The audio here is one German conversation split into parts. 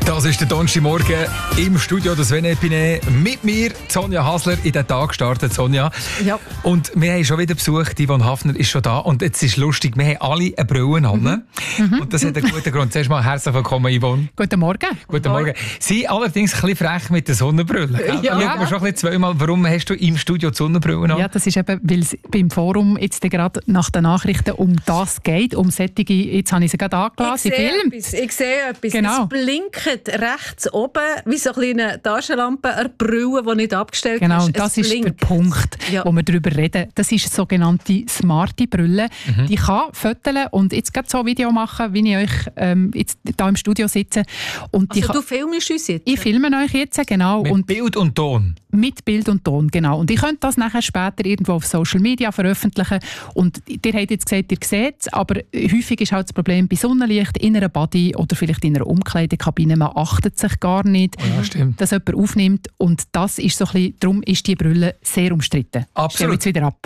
Das ist der Donnerstagmorgen im Studio des Sven Epine. Mit mir Sonja Hasler in den Tag gestartet, Sonja. Ja. Und wir haben schon wieder Besuch. Yvonne Hafner ist schon da. Und jetzt ist lustig, wir haben alle eine Brille an. Und das hat einen guten Grund. Zuerst mal herzlich willkommen, Yvonne. Guten Morgen. Guten Morgen. Sie allerdings ein bisschen frech mit der Sonnenbrille. Ja. Da schaut man schon ein bisschen zweimal, warum hast du im Studio die Sonnenbrille an? Ja, das ist eben, weil es beim Forum jetzt gerade nach den Nachrichten um das geht, um solche, jetzt habe ich sie gerade angelassen, Ich sehe etwas. Genau. Es blinkt rechts oben, wie so eine kleine Taschenlampe, eine Brille, die nicht abgestellt ist. Genau, und das ist der Punkt, wo wir darüber reden. Das ist eine sogenannte smarte Brille. Die kann fotografieren und jetzt gerade so ein Video machen, wie ich euch jetzt hier im Studio sitze. Und also du filmst uns jetzt? Ich filme euch jetzt, genau. Mit und Bild und Ton? Mit Bild und Ton, genau. Und ich könnte das nachher später irgendwo auf Social Media veröffentlichen. Und ihr habt jetzt gesagt, ihr seht es, aber häufig ist halt das Problem bei Sonnenlicht in einer Body oder vielleicht in einer Umkleidekabine, man achtet sich gar nicht, dass jemand aufnimmt. Und das ist so ein bisschen, darum ist die Brille sehr umstritten. Absolut. Jetzt wieder ab.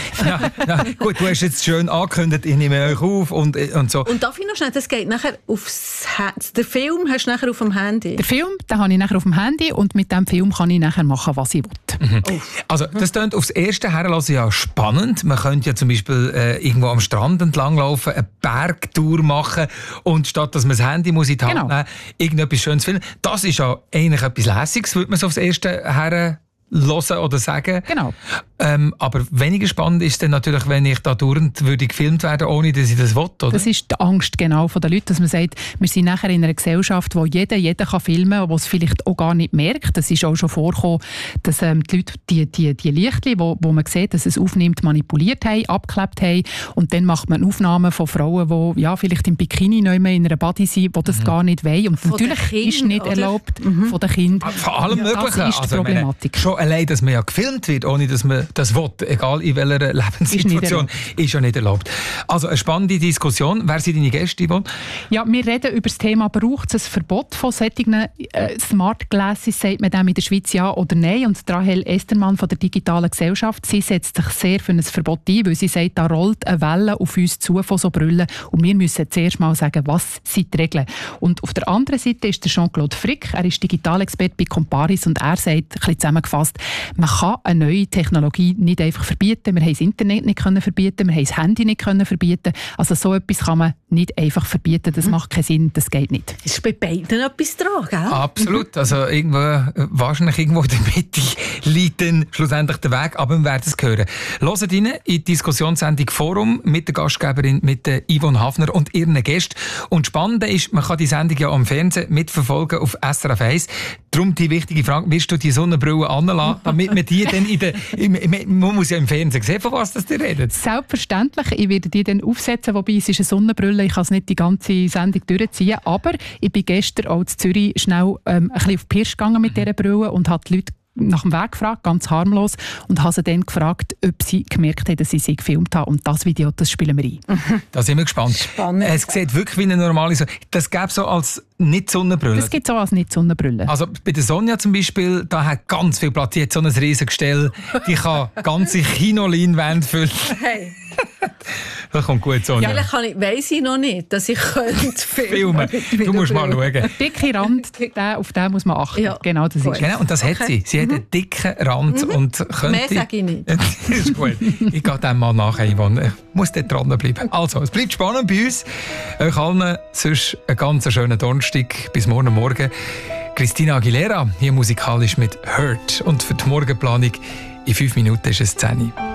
Gut, du hast jetzt schön angekündigt, ich nehme euch auf und so. Und darf ich noch schnell, das geht nachher aufs Herz. Den Film hast du nachher auf dem Handy? Den Film, den habe ich nachher auf dem Handy und mit dem Film kann ich nachher machen, was ich will. Also das klingt aufs Erste herlassen ja spannend. Man könnte ja zum Beispiel irgendwo am Strand entlang laufen, eine Bergtour machen und statt dass man das Handy muss in die Hand nehmen, irgendetwas Schönes filmen. Das ist ja eigentlich etwas Lässiges, würde man so aufs Erste her hören oder sagen. Genau. Aber weniger spannend ist es dann natürlich, wenn ich da dauernd würde gefilmt werden, ohne dass ich das will, oder? Das ist die Angst genau von den Leuten, dass man sagt, wir sind nachher in einer Gesellschaft, wo jeder kann filmen kann, der es vielleicht auch gar nicht merkt. Das ist auch schon vorgekommen, dass die Leute die Lichtchen, wo man sieht, dass es aufnimmt, manipuliert haben, abgeklebt haben und dann macht man Aufnahmen von Frauen, die vielleicht im Bikini nicht mehr in einer Body sind, die das gar nicht wollen. Und von natürlich ist nicht erlaubt von den Kindern. Vor allem Möglichen. Das ist die Problematik. Schon allein, dass man ja gefilmt wird, ohne dass man das will, egal in welcher Lebenssituation, ist ja nicht erlaubt. Also eine spannende Diskussion. Wer sind deine Gäste, Yvonne? Ja, wir reden über das Thema, braucht es ein Verbot von solchen Smart Glasses, sagt man dem in der Schweiz ja oder nein? Und Rahel Estermann von der digitalen Gesellschaft, sie setzt sich sehr für ein Verbot ein, weil sie sagt, da rollt eine Welle auf uns zu von so Brillen und wir müssen zuerst mal sagen, was sind die Regeln. Und auf der anderen Seite ist der Jean-Claude Frick, er ist Digitalexperte bei Comparis und er sagt, ein bisschen zusammengefasst, man kann eine neue Technologie nicht einfach verbieten. Wir haben das Internet nicht verbieten, wir haben das Handy nicht verbieten. Also so etwas kann man nicht einfach verbieten. Das macht keinen Sinn, das geht nicht. Es ist bei beiden etwas dran, gell? Absolut. Also wahrscheinlich irgendwo in der Mitte liegt dann schlussendlich der Weg, aber wir werden es hören. Hört rein in die Diskussionssendung Forum mit der Gastgeberin, mit der Yvonne Hafner und ihren Gästen. Und spannend ist, man kann die Sendung ja am Fernsehen mitverfolgen auf SRF 1. Darum die wichtige Frage, wirst du die Sonnenbrille anlassen, damit man die dann man muss ja im Fernsehen sehen, von was das ihr redet. Selbstverständlich, ich werde die dann aufsetzen, wobei es ist eine Sonnenbrille, ich kann es nicht die ganze Sendung durchziehen, aber ich bin gestern auch in Zürich schnell ein bisschen auf die Pirsch gegangen mit dieser Brille und habe die Leute nach dem Weg gefragt, ganz harmlos, und habe sie dann gefragt, ob sie gemerkt haben, dass ich sie gefilmt habe. Und das Video, das spielen wir ein. Da sind wir gespannt. Spannend. Es sieht wirklich wie eine normale Sonne. Das gäbe es so als Nicht-Sonnenbrille. Das gibt es auch als Nicht-Sonnenbrille. Also bei der Sonja zum Beispiel, da hat ganz viel Platz. Die hat so ein riesiges Gestell. Die kann ganze Kinoleinwände füllen. Hey. Das kommt gut, Sonja. Vielleicht weiss ich noch nicht, dass ich filmen. Du musst mal schauen. Der dicke Rand, auf den muss man achten. Ja. Genau, das ist. Genau, und das hat sie. Sie hat einen dicken Rand und könnte... Mehr sage ich nicht. Das ist gut. Ich gehe dem mal nachher, Yvonne. Ich muss dort dranbleiben. Also, es bleibt spannend bei uns. Euch allen sonst einen ganz schönen Donnerstag. Bis morgen Morgen. Christina Aguilera, hier musikalisch mit «Hurt». Und für die Morgenplanung in 5 Minuten ist es 10 Uhr.